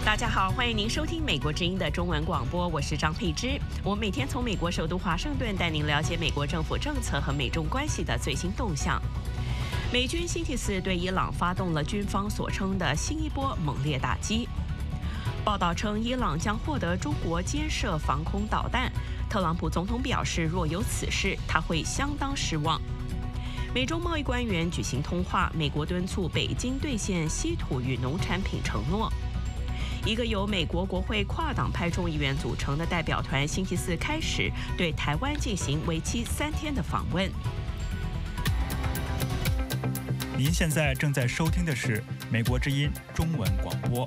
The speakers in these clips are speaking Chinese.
大家好，欢迎您收听美国之音的中文广播，我是张佩芝。我们每天从美国首都华盛顿带您了解美国政府政策和美中关系的最新动向。美军星期四对伊朗发动了军方所称的新一波猛烈打击。报道称，伊朗将获得中国监射防空导弹。特朗普总统表示，若有此事，他会相当失望。美中贸易官员举行通话，美国敦促北京兑现稀土与农产品承诺。一个由美国国会跨党派众议员组成的代表团星期四开始对台湾进行为期3天的访问。 您现在正在收听的是美国之音中文广播。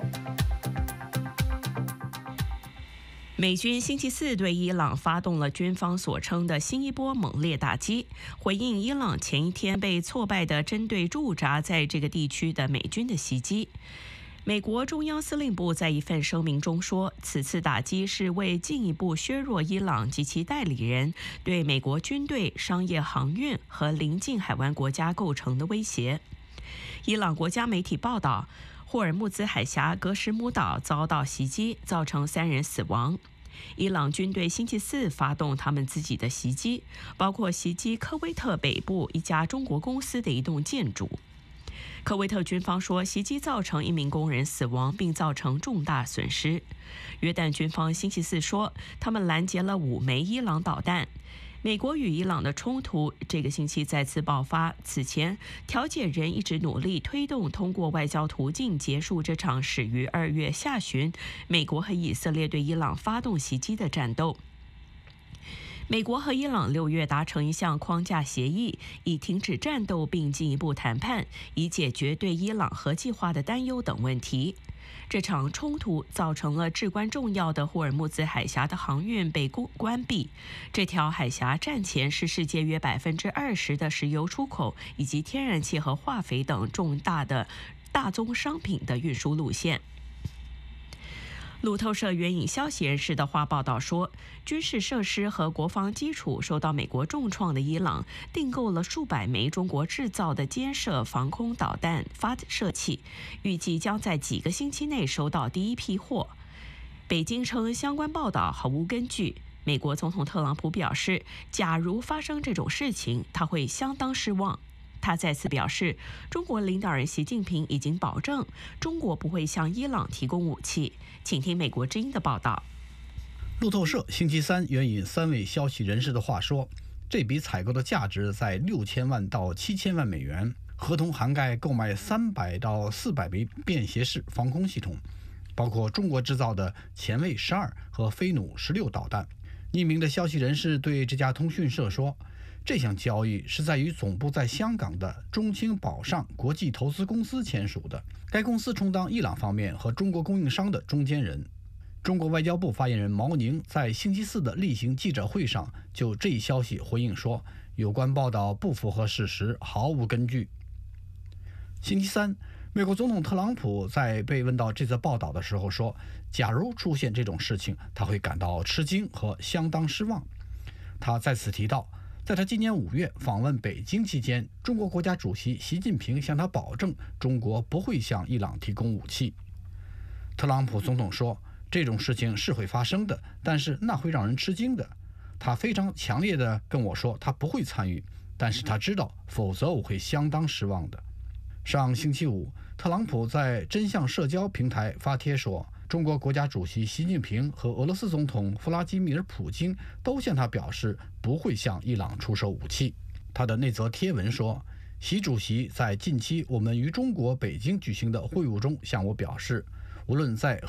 美军星期四对伊朗发动了军方所称的新一波猛烈打击，回应伊朗前一天被挫败的针对驻扎在这个地区的美军的袭击。美国中央司令部在一份声明中说，此次打击是为进一步削弱伊朗及其代理人对美国军队、商业航运和邻近海湾国家构成的威胁。伊朗国家媒体报道，霍尔木兹海峡格什姆岛遭到袭击，造成3人死亡。伊朗军队星期四发动他们自己的袭击，包括袭击科威特北部一家中国公司的一栋建筑。科威特军方说，袭击造成1名工人死亡，并造成重大损失。约旦军方星期四说，他们拦截了5枚伊朗导弹。美国与伊朗的冲突这个星期再次爆发。此前，调解人一直努力推动通过外交途径结束这场始于2月下旬美国和以色列对伊朗发动袭击的战斗。美国和伊朗6月达成一项框架协议，以停止战斗并进一步谈判，以解决对伊朗核计划的担忧等问题。这场冲突造成了至关重要的霍尔木兹海峡的航运被关闭。这条海峡战前是世界约20%的石油出口以及天然气和化肥等重大的大宗商品的运输路线。路透社援引消息人士的话报道说，军事设施和国防基础受到美国重创的伊朗订购了数百枚中国制造的监射防空导弹发射器，预计将在几个星期内收到第一批货。北京称相关报道毫无根据。美国总统特朗普表示，假如发生这种事情，他会相当失望。他再次表示，中国领导人习近平已经保证中国不会向伊朗提供武器。请听美国之音的报道。 路透社星期三援引3位消息人士的话说，这笔采购的价值在6000万到7000万美元，合同涵盖购买300到400枚便携式防空系统，包括中国制造的前卫12和飞弩16导弹。匿名的消息人士对这家通讯社说，这项交易是在与总部在香港的中青宝上国际投资公司签署的，该公司充当伊朗方面和中国供应商的中间人。中国外交部发言人毛宁在星期四的例行记者会上就这一消息回应说，有关报道不符合事实，毫无根据。星期三，美国总统特朗普在被问到这则报道的时候说，假如出现这种事情，他会感到吃惊和相当失望。他再次提到，在他今年5月访问北京期间，中国国家主席习近平向他保证，中国不会向伊朗提供武器。特朗普总统说，这种事情是会发生的，但是那会让人吃惊的。他非常强烈地跟我说，他不会参与，但是他知道，否则我会相当失望的。上星期五，特朗普在真相社交平台发帖说，中国国家主席习近平和俄罗斯总统弗拉基米尔·普京都向他表示不会向伊朗出售武器。他的那则贴文说，习主席在近期我们与中国北京举行的会晤中向我表示，无论在